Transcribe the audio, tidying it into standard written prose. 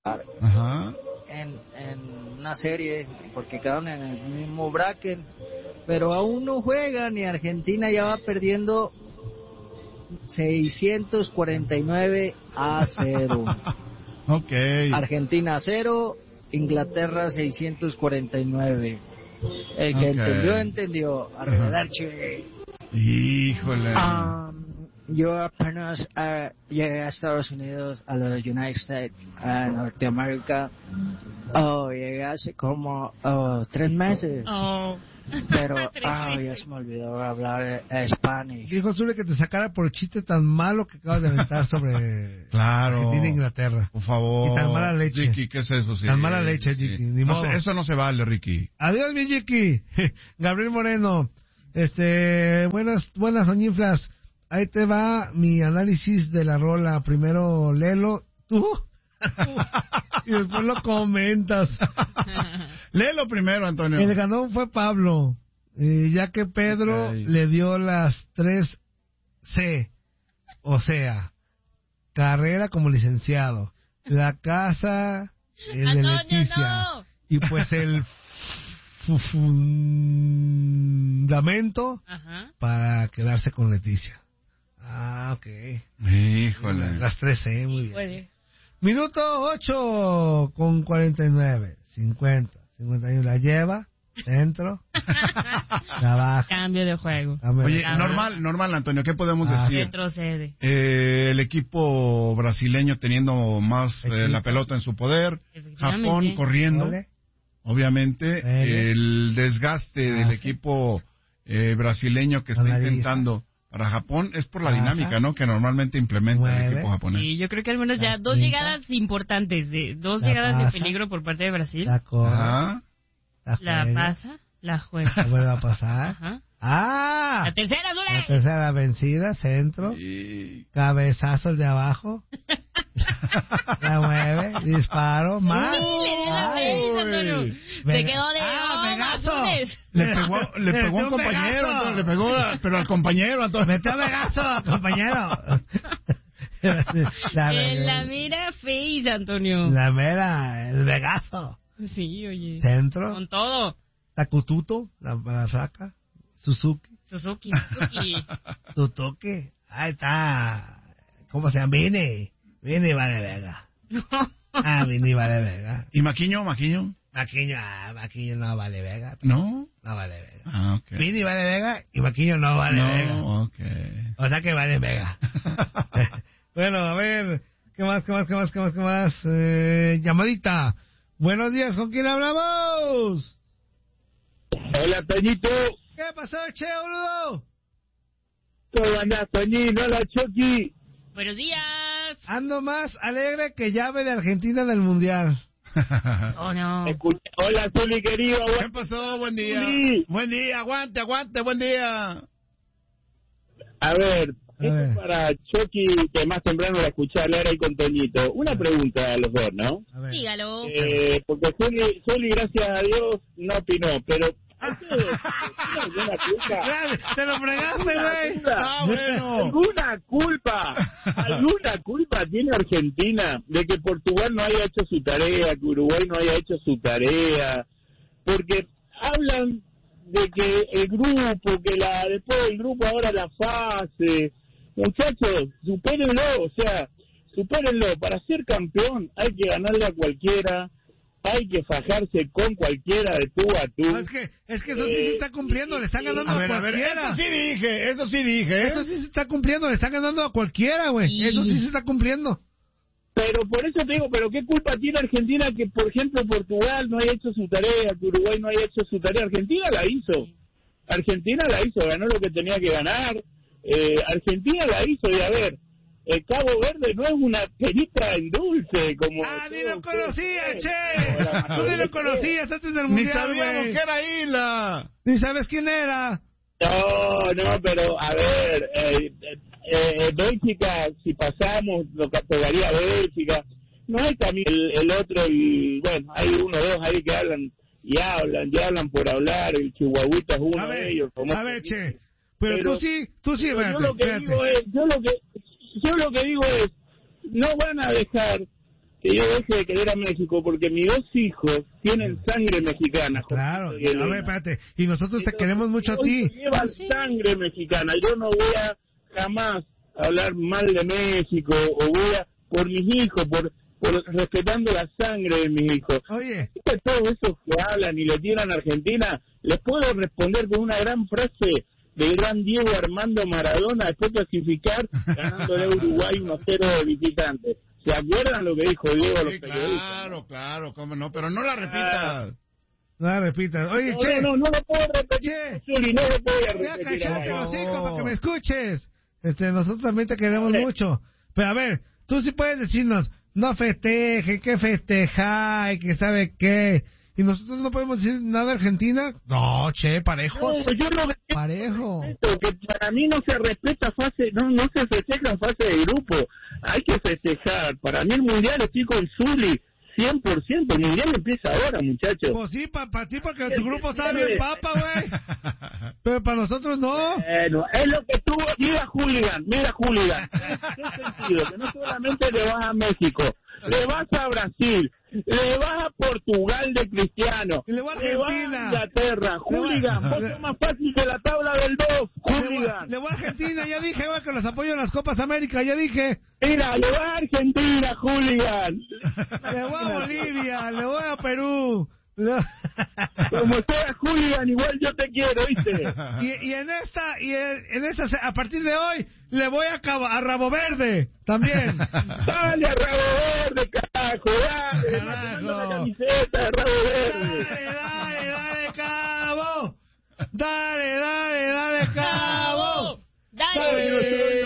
Ajá. en una serie, porque quedaron en el mismo bracket, pero aún no juegan y Argentina ya va perdiendo 649-0. Okay. Argentina 0, Inglaterra 649. El que entendió. Arrivederci. Híjole. Yo apenas llegué a Estados Unidos, a los United States, a Norteamérica. Llegué hace como 3 meses. Pero ya se me olvidó hablar español. Dijo Zule que te sacara por el chiste tan malo que acabas de aventar sobre Argentina e Inglaterra. Por favor. Y tan mala leche. Ricky, ¿qué es eso? Sí, tan mala leche, Ricky. Sí. Ni modo. Eso no se vale, Ricky. Adiós, mi Ricky. Gabriel Moreno. Buenas soñiflas. Ahí te va mi análisis de la rola. Primero léelo tú y después lo comentas. Léelo primero, Antonio. El ganón fue Pablo, ya que Pedro le dio las 3 C, o sea, carrera como licenciado, la casa de Leticia, no. Y pues el fundamento para quedarse con Leticia. Ok. Híjole. Las 3 C, muy bien. Puede. Minuto 8 con 49, 50, 51, la lleva, centro, la baja. Cambio de juego. Oye, normal, Antonio, ¿qué podemos decir? Retrocede. El equipo brasileño teniendo más la pelota en su poder, Japón corriendo, obviamente, el desgaste del equipo brasileño que está intentando... Para Japón es por la dinámica, ¿no? Que normalmente implementa el equipo japonés. Sí, yo creo que al menos ya 2 llegadas importantes, dos llegadas de peligro por parte de Brasil. La corre, la pasa, la juega. La vuelve a pasar. La tercera, Zule. La tercera vencida, centro. Cabezazos de abajo. La mueve, disparo, más. Se quedó de Vegaso. Le pegó a un compañero, Antonio, le pegó, pero al compañero, Antonio. Metió Vegaso al compañero. La mira face, Antonio. La mera, el Vegaso. Sí, oye. Centro. Con todo. Takututo, la saca. Suzuki. Tutoque. Ahí está. ¿Cómo se llama? Vini vale Vega. Vini vale Vega. ¿Y Maquiño? Maquiño no vale Vega. ¿No? No vale Vega. Okay. Vini vale Vega y Maquiño no vale Vega. Okay. O sea que vale Vega. Bueno, a ver, ¿qué más? Llamadita. Buenos días, ¿con quién hablamos? Hola, Toñito. ¿Qué pasó, che, boludo? ¿Cómo andás, Toñito? Hola, Chucky. Buenos días. Ando más alegre que llave de Argentina del Mundial. Oh, no. Hola, Zuli, querido. ¿Qué pasó? Buen día. Zuli. Buen día, aguante, buen día. A ver, esto es para Chucky, que más temprano la escuché hablar ahí con Toñito. Una pregunta a los dos, ¿no? Dígalo. Porque Zuli, gracias a Dios, no opinó, pero... Te lo fregaste, güey. Bueno. ¿Alguna culpa tiene Argentina de que Portugal no haya hecho su tarea, que Uruguay no haya hecho su tarea? Porque hablan de que el grupo, después del grupo ahora la fase. Muchachos, supérenlo, para ser campeón hay que ganarle a cualquiera. Hay que fajarse con cualquiera de tú a tú. No, es que eso sí se está cumpliendo, le están ganando a cualquiera. A ver, eso sí dije. Eso sí se está cumpliendo, le están ganando a cualquiera, güey. Eso sí se está cumpliendo. Pero por eso te digo, pero ¿qué culpa tiene Argentina que, por ejemplo, Portugal no haya hecho su tarea, que Uruguay no haya hecho su tarea? Argentina la hizo, ganó lo que tenía que ganar. Argentina la hizo, y a ver, Cabo Verde no es una perita en dulce como... ni lo conocía, che. Tú ni lo conocías antes del Mundial, ni sabíamos que era Isla. Ni sabes quién era. No, pero a ver, Bélgica, si pasamos, lo pegaría a Bélgica. No hay camino. El otro, bueno, hay uno o dos ahí que hablan por hablar. El Chihuahuita es uno de ellos. A ver, che. Pero tú sí, yo lo que digo es, no van a dejar que yo deje de querer a México, porque mis 2 hijos tienen sangre mexicana. Claro, a ver, espérate, y nosotros te queremos mucho a ti. Llevan sangre mexicana, yo no voy a jamás hablar mal de México, o voy a, por mis hijos, por respetando la sangre de mis hijos. Oye, Todos esos que hablan y le tiran a Argentina, les puedo responder con una gran frase del gran Diego Armando Maradona después de clasificar, ganándole a Uruguay 1-0 de visitantes. ¿Se acuerdan lo que dijo Diego a los periodistas? Claro, cómo no, pero no la repitas. No la repitas. Oye, Che. No lo puedo repetir, Zuli, no lo puedo repetir. Ya cállate los hijos para que me escuches. Nosotros también te queremos mucho. Pero a ver, tú sí puedes decirnos, no festeje, que festeja, y que sabe qué. ¿Y nosotros no podemos decir nada de Argentina? No, Che, parejos. No, yo no parejo. Que para mí no se respeta fase, no se festeja en fase de grupo. Hay que festejar. Para mí el mundial estoy con Zuli, 100%. El mundial empieza ahora, muchachos. Pues sí, para ti, porque tu grupo está bien papa, güey. Pero para nosotros no. Bueno, es lo que tú... Mira, Hooligan. ¿Qué sentido? Que no solamente le vas a México, le vas a Brasil, le vas a Portugal de Cristiano, le vas a Inglaterra. Hooligan, vos sos más fácil que la tabla del 2, Hooligan. Le voy a Argentina, ya dije, güey, que los apoyo en las Copas América, ya dije. Mira, le voy a Argentina, Hooligan. Le voy a Bolivia, le voy a Perú. Como sea, Hooligan, igual yo te quiero, ¿viste? Y en esta, a partir de hoy, le voy a Rabo Verde, también. Dale a Rabo Verde, carajo, dale. La camiseta de Rabo Verde. Dale, Cabo. Dale, Cabo. Dale.